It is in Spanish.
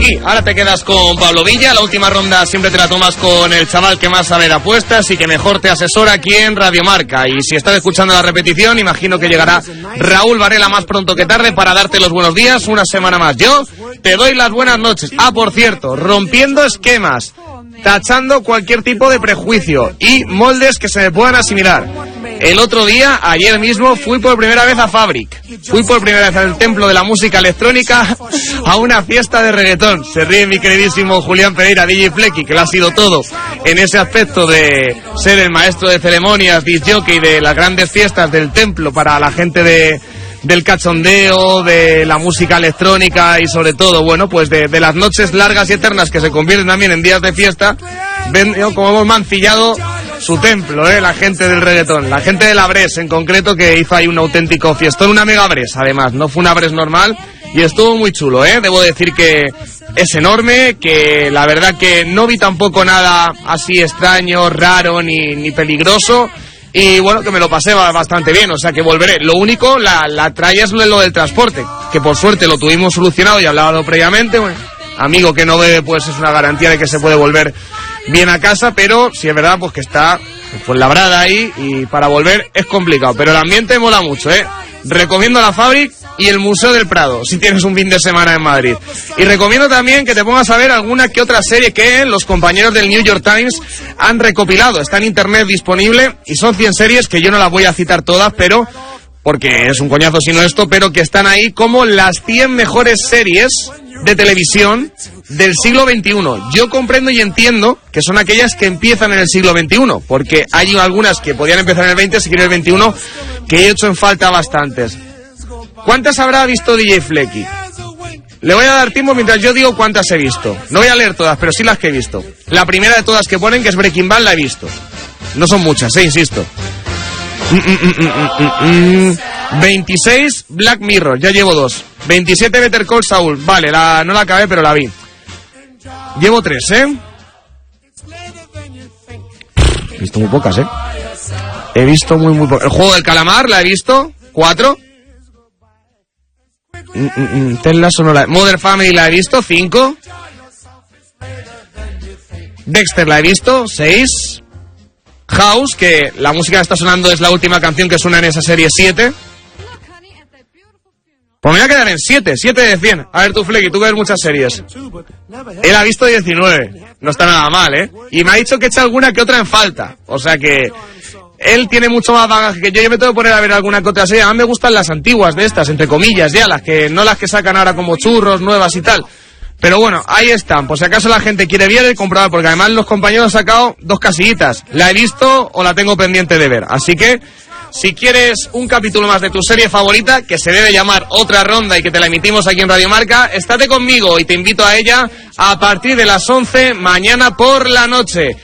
Flequi, ahora te quedas con Pablo Villa. La última ronda siempre te la tomas con el chaval que más sabe de apuestas y que mejor te asesora aquí en Radio Marca. Y si estás escuchando la repetición, imagino que llegará Raúl Varela más pronto que tarde para darte los buenos días una semana más. Yo te doy las buenas noches. Ah, por cierto, rompiendo esquemas, tachando cualquier tipo de prejuicio y moldes que se me puedan asimilar. El otro día, ayer mismo, fui por primera vez a Fabric. Fui por primera vez al templo de la música electrónica a una fiesta de reggaetón. Se ríe mi queridísimo Julián Pereira, DJ Flequi, que lo ha sido todo en ese aspecto de ser el maestro de ceremonias, disc jockey de las grandes fiestas del templo para la gente del cachondeo, de la música electrónica y sobre todo, bueno, pues de las noches largas y eternas que se convierten también en días de fiesta. Ven como hemos mancillado su templo, la gente del reggaetón, la gente de la Bres en concreto, que hizo ahí un auténtico fiestón, una mega Bres además, no fue una Bres normal y estuvo muy chulo, debo decir que es enorme, que la verdad que no vi tampoco nada así extraño, raro ni peligroso. Y bueno, que me lo pasé bastante bien, o sea que volveré. Lo único, la tralla es lo del transporte, que por suerte lo tuvimos solucionado y hablado previamente. Bueno, amigo que no bebe, pues es una garantía de que se puede volver bien a casa, pero sí es verdad pues que está pues labrada ahí y para volver es complicado. Pero el ambiente mola mucho, Recomiendo la Fabric y el Museo del Prado, si tienes un fin de semana en Madrid. Y recomiendo también que te pongas a ver alguna que otra serie que los compañeros del New York Times han recopilado. Está en internet disponible y son 100 series que yo no las voy a citar todas, pero porque es un coñazo si no esto, pero que están ahí como las 100 mejores series de televisión del siglo XXI. Yo comprendo y entiendo que son aquellas que empiezan en el siglo XXI, porque hay algunas que podían empezar en el 20, seguir en el XXI, que he hecho en falta bastantes. ¿Cuántas habrá visto DJ Flequi? Le voy a dar tiempo mientras yo digo cuántas he visto. No voy a leer todas, pero sí las que he visto. La primera de todas que ponen, que es Breaking Bad, la he visto. No son muchas, insisto. 26 Black Mirror, ya llevo 2. 27 Better Call Saul, vale, no la acabé, pero la vi. Llevo 3, He visto muy pocas, He visto muy pocas. El juego del calamar, la he visto. 4. Ted Lasso no la... Modern Family la he visto. 5. Dexter la he visto. 6. House, que la música que está sonando es la última canción que suena en esa serie. 7. Pues me voy a quedar en 7 de 100. A ver tú, Flequi, tú que ves muchas series. Él ha visto 19. No está nada mal, Y me ha dicho que echa alguna que otra en falta. O sea que él tiene mucho más bagaje que yo. Yo me tengo que poner a ver alguna que otra serie. A mí me gustan las antiguas de estas, entre comillas, ya, no las que sacan ahora como churros, nuevas y tal. Pero bueno, ahí están. Por si acaso la gente quiere ver y comprobar, porque además los compañeros han sacado 2 casillitas. La he visto o la tengo pendiente de ver. Así que si quieres un capítulo más de tu serie favorita, que se debe llamar Otra Ronda y que te la emitimos aquí en Radio Marca, estate conmigo y te invito a ella a partir de las 11 mañana por la noche.